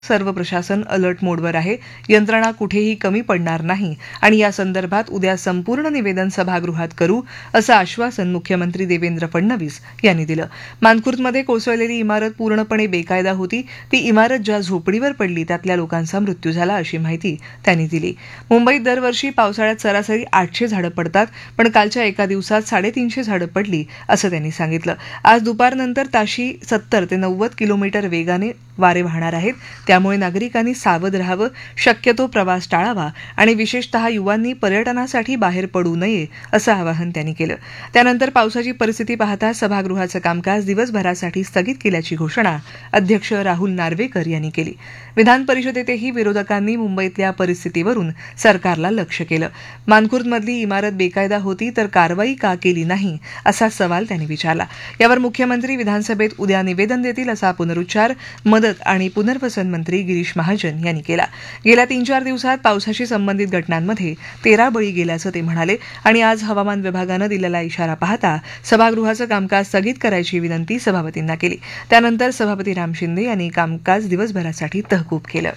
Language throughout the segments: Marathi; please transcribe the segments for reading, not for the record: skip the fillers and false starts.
सर्व प्रशासन अलर्ट मोडवर आहे. यंत्रणा कुठेही कमी पडणार नाही आणि या संदर्भात उद्या संपूर्ण निवेदन सभागृहात करू असं आश्वासन मुख्यमंत्री देवेंद्र फडणवीस यांनी दिलं. मानखुर्दमध्ये कोसळलेली इमारत पूर्णपणे बेकायदा होती. ती इमारत ज्या झोपडीवर पडली त्यातल्या लोकांचा मृत्यू झाला अशी माहिती त्यांनी दिली. मुंबईत दरवर्षी पावसाळ्यात सरासरी 800 झाडं पडतात, पण कालच्या एका दिवसात 350 झाडं पडली असं त्यांनी सांगितलं. आज दुपारनंतर ताशी 70 ते 90 किलोमीटर वेगाने वारे वाहणार आहेत. त्यामुळे नागरिकांनी सावध राहावं, शक्यतो प्रवास टाळावा आणि विशेषतः युवांनी पर्यटनासाठी बाहेर पडू नये असं आवाहन त्यांनी केलं. त्यानंतर पावसाची परिस्थिती पाहता सभागृहाचं कामकाज दिवसभरासाठी स्थगित केल्याची घोषणा अध्यक्ष राहुल नार्वेकर यांनी केली. विधान परिषदेतही विरोधकांनी मुंबईतल्या परिस्थितीवरून सरकारला लक्ष्य केलं. मानखुर्दमधली इमारत बेकायदा होती तर कारवाई का केली नाही असा सवाल त्यांनी विचारला. यावर मुख्यमंत्री विधानसभेत उद्या निवेदन देतील असा पुनरुच्चार मदत आणि पुनर्वसन मंत्री गिरीश महाजन यांनी केला. गेल्या 3-4 दिवसात पावसाशी संबंधित घटनांमध्ये 13 बळी गेल्याचं ते म्हणाले आणि आज हवामान विभागानं दिलेला इशारा पाहता सभागृहाचं कामकाज स्थगित करायची विनंती सभापतींना केली. त्यानंतर सभापती राम शिंदे यांनी कामकाज दिवसभरासाठी तहकूब केलं.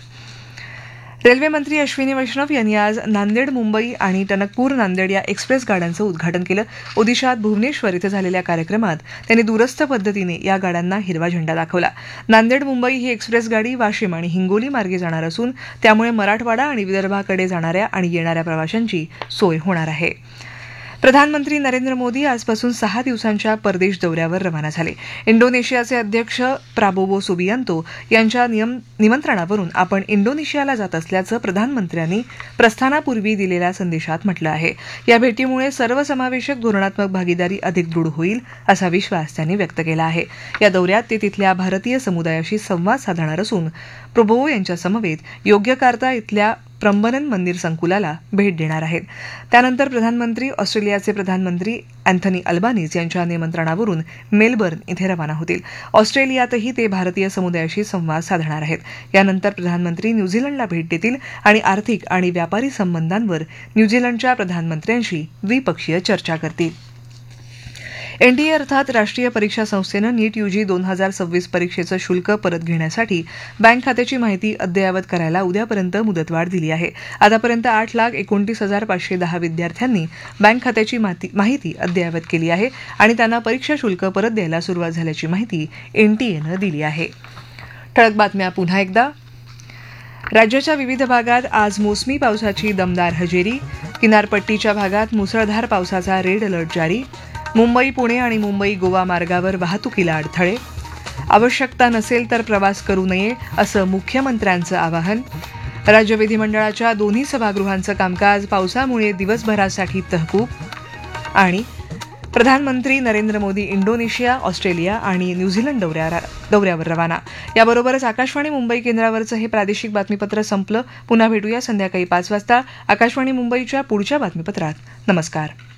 रेल्वे मंत्री अश्विनी वैष्णव यांनी आज नांदेड मुंबई आणि टणकपूर नांदेड या एक्सप्रेस गाड्यांचं उद्घाटन केलं. ओदिशात भुवनेश्वर इथं झालेल्या कार्यक्रमात त्यांनी दूरस्थ पद्धतीने या गाड्यांना हिरवा झेंडा दाखवला. नांदेड मुंबई ही एक्सप्रेस गाडी वाशिम आणि हिंगोली मार्गे जाणार असून त्यामुळे मराठवाडा आणि विदर्भाकडे जाणाऱ्या आणि येणाऱ्या प्रवाशांची सोय होणार आहे. प्रधानमंत्री नरेंद्र मोदी आजपासून 6 दिवसांच्या परदेश दौऱ्यावर रवाना झाले. इंडोनेशियाचे अध्यक्ष प्राबोवो सुबियांतो यांच्या निमंत्रणावरून आपण इंडोनेशियाला जात असल्याचं प्रधानमंत्र्यांनी प्रस्थानापूर्वी दिलेल्या संदेशात म्हटलं आहे. या भेटीमुळे सर्वसमावेशक धोरणात्मक भागीदारी अधिक दृढ होईल असा विश्वास त्यांनी व्यक्त केला आहे. या दौऱ्यात ते तिथल्या भारतीय समुदायाशी संवाद साधणार असून प्रबोवो यांच्या समवेत योग्यकार्ता इथल्या प्रंबनन मंदिर संकुलाला भेट देणार आहेत. त्यानंतर प्रधानमंत्री ऑस्ट्रेलियाचे प्रधानमंत्री अँथनी अल्बानीज यांच्या निमंत्रणावरून मेलबर्न इथे रवाना होतील. ऑस्ट्रेलियातही ते भारतीय समुदायाशी संवाद साधणार आहेत. यानंतर प्रधानमंत्री न्यूझीलंडला भेट देतील आणि आर्थिक आणि व्यापारी संबंधांवर न्यूझीलंडच्या प्रधानमंत्र्यांशी द्विपक्षीय चर्चा करतील. एनटीए अर्थात राष्ट्रीय परीक्षा संस्थेनं नीट यूजी 2026 परीक्षेचं शुल्क परत घेण्यासाठी बँक खात्याची माहिती अद्ययावत करायला उद्यापर्यंत मुदतवाढ दिली आहे. आतापर्यंत 8,29,510 विद्यार्थ्यांनी बँक खात्याची माहिती अद्ययावत केली आहे आणि त्यांना परीक्षा शुल्क परत द्यायला सुरुवात झाल्याची माहिती एनटीएनं दिली आहे. ठळक बातम्या पुन्हा एकदा. राज्याच्या विविध भागात आज मोसमी पावसाची दमदार हजेरी. किनारपट्टीच्या भागात मुसळधार पावसाचा रेड अलर्ट जारी. मुंबई पुणे आणि मुंबई गोवा मार्गावर वाहतुकीला अडथळे. आवश्यकता नसेल तर प्रवास करू नये असं मुख्यमंत्र्यांचं आवाहन. राज्य विधिमंडळाच्या दोन्ही सभागृहांचं कामकाज पावसामुळे दिवसभरासाठी तहकूब. आणि प्रधानमंत्री नरेंद्र मोदी इंडोनेशिया, ऑस्ट्रेलिया आणि न्यूझीलंड दौऱ्यावर रवाना. याबरोबरच आकाशवाणी मुंबई केंद्रावरचं हे प्रादेशिक बातमीपत्र संपलं. पुन्हा भेटूया संध्याकाळी 5 वाजता आकाशवाणी मुंबईच्या पुढच्या बातमीपत्रात. नमस्कार.